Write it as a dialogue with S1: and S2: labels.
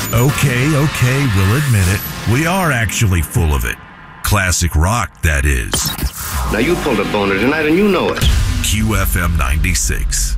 S1: Okay, we'll admit it. We are actually full of it. Classic rock, that is.
S2: Now you pulled a boner tonight and you know it.
S1: QFM 96.